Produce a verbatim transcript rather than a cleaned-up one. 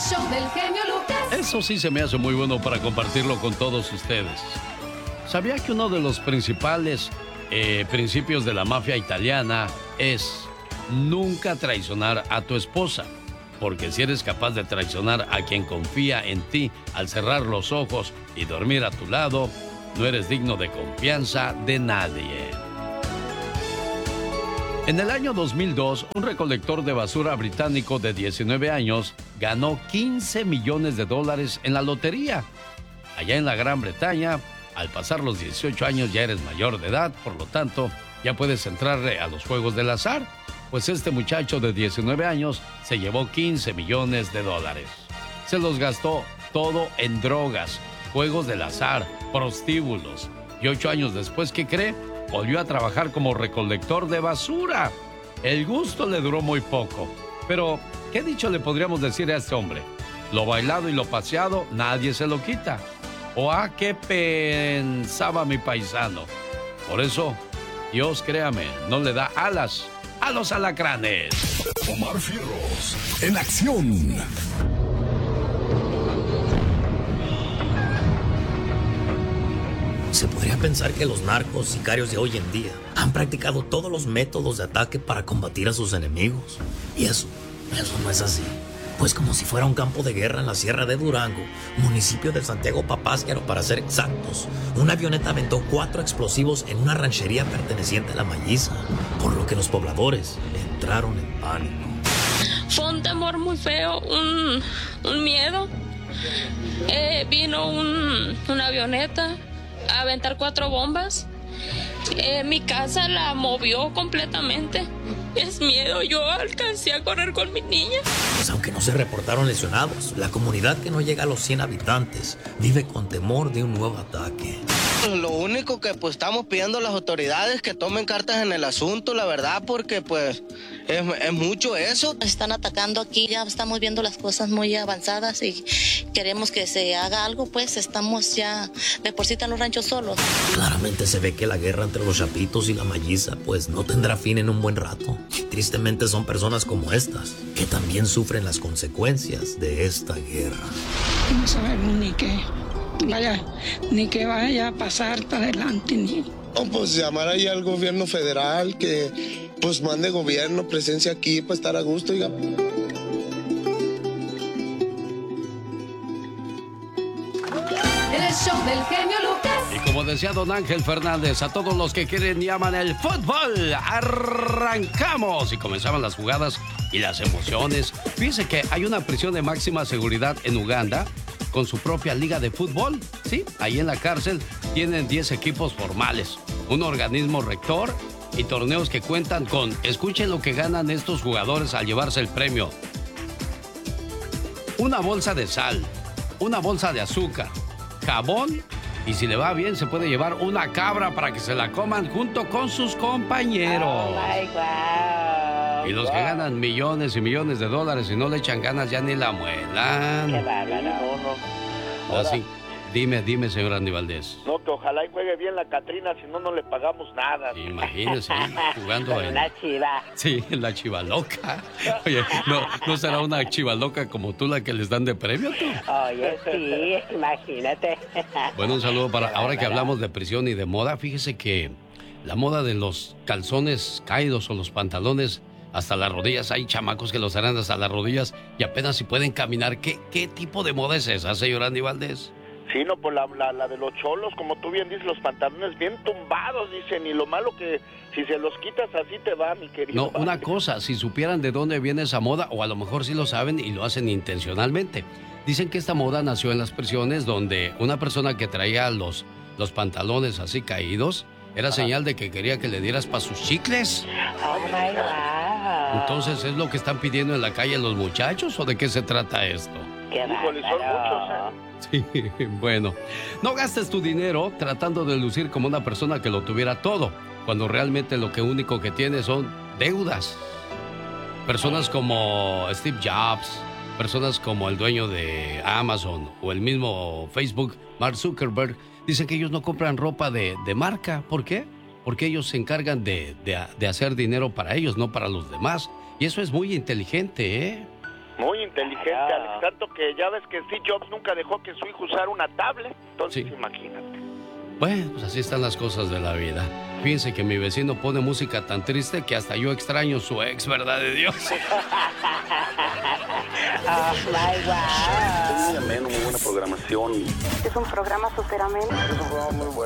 show del genio Lucas. Eso sí se me hace muy bueno para compartirlo con todos ustedes. ¿Sabía que uno de los principales eh, principios de la mafia italiana es nunca traicionar a tu esposa? Porque si eres capaz de traicionar a quien confía en ti al cerrar los ojos y dormir a tu lado, no eres digno de confianza de nadie. En el año dos mil dos, un recolector de basura británico de diecinueve años ganó quince millones de dólares en la lotería. Allá en la Gran Bretaña, al pasar los dieciocho años ya eres mayor de edad, por lo tanto, ya puedes entrarle a los juegos del azar. Pues este muchacho de diecinueve años se llevó quince millones de dólares. Se los gastó todo en drogas, juegos del azar, prostíbulos. Y ocho años después, ¿qué cree? Volvió a trabajar como recolector de basura. El gusto le duró muy poco. Pero, ¿qué dicho le podríamos decir a este hombre? Lo bailado y lo paseado, nadie se lo quita. ¿O a qué pensaba mi paisano? Por eso, Dios, créame, no le da alas a los alacranes. Omar Fierros, en acción. Se podría pensar que los narcos sicarios de hoy en día han practicado todos los métodos de ataque para combatir a sus enemigos. Y eso, eso no es así. Pues como si fuera un campo de guerra en la Sierra de Durango, municipio de Santiago Papáscaro para ser exactos, una avioneta aventó cuatro explosivos en una ranchería perteneciente a La Malliza, por lo que los pobladores entraron en pánico. Fue un temor muy feo, un, un miedo. Eh, vino un, una avioneta a aventar cuatro bombas. Eh, mi casa la movió completamente. Es miedo, yo alcancé a correr con mi niña. Pues aunque no se reportaron lesionados, la comunidad que no llega a los cien habitantes vive con temor de un nuevo ataque. Lo único que pues estamos pidiendo a las autoridades que tomen cartas en el asunto, la verdad, porque pues es, es mucho eso. Nos están atacando aquí, ya estamos viendo las cosas muy avanzadas y queremos que se haga algo, pues estamos ya, de por sí están los ranchos solos. Claramente se ve que la guerra entre los Chapitos y La Malliza pues no tendrá fin en un buen rato. Tristemente son personas como estas que también sufren las consecuencias de esta guerra. No sabemos ni qué vaya, ni qué vaya a pasar para adelante, ni... No, pues llamar ahí al gobierno federal que pues mande gobierno, presencia aquí para estar a gusto, oiga. El show del genio Lucas. Y como decía don Ángel Fernández, a todos los que quieren y aman el fútbol, arrancamos. Y comenzaban las jugadas y las emociones. Fíjense que hay una prisión de máxima seguridad en Uganda con su propia liga de fútbol. Sí, ahí en la cárcel tienen diez equipos formales, un organismo rector y torneos que cuentan con, escuchen lo que ganan estos jugadores al llevarse el premio: una bolsa de sal, una bolsa de azúcar, jabón, y si le va bien se puede llevar una cabra para que se la coman junto con sus compañeros. Oh my God. Y los que ganan millones y millones de dólares y no le echan ganas ya ni la muelan. Qué bárbaro. Así, dime, dime, señor Andy Valdés. No, que ojalá y juegue bien la Catrina, si no, no le pagamos nada. Imagínese, jugando en... la chiva. Sí, en la chiva loca. Oye, ¿no, ¿no será una chiva loca como tú la que les dan de premio, tú? Oye, sí, imagínate. Bueno, un saludo para... Ahora que hablamos de prisión y de moda, fíjese que la moda de los calzones caídos o los pantalones hasta las rodillas, hay chamacos que los harán hasta las rodillas y apenas si pueden caminar. ¿Qué, qué tipo de moda es esa, señor Andy Valdés? Sí, no, pues la, la, la de los cholos, como tú bien dices, los pantalones bien tumbados, dicen, y lo malo que si se los quitas así te va, mi querido. No, padre. una cosa, si supieran de dónde viene esa moda, o a lo mejor sí lo saben y lo hacen intencionalmente. Dicen que esta moda nació en las prisiones donde una persona que traía los, los pantalones así caídos era Ajá. señal de que quería que le dieras para sus chicles. Oh my God. Entonces, ¿es lo que están pidiendo en la calle los muchachos o de qué se trata esto? Qué Híjole, son muchos, ¿eh? Sí, bueno, no gastes tu dinero tratando de lucir como una persona que lo tuviera todo, cuando realmente lo que único que tiene son deudas. Personas como Steve Jobs, personas como el dueño de Amazon o el mismo Facebook, Mark Zuckerberg, dicen que ellos no compran ropa de, de marca. ¿Por qué? Porque ellos se encargan de, de, de hacer dinero para ellos, no para los demás. Y eso es muy inteligente, ¿eh? Muy inteligente, Claro. Alex. Tanto que ya ves que Steve Jobs nunca dejó que su hijo usara una tablet. Entonces, Sí. imagínate. Bueno, pues así están las cosas de la vida. Fíjense que mi vecino pone música tan triste que hasta yo extraño su ex, ¿verdad de Dios? Oh, my God. Es muy ameno, muy buena programación. Es un programa súper ameno. Es un programa muy bueno.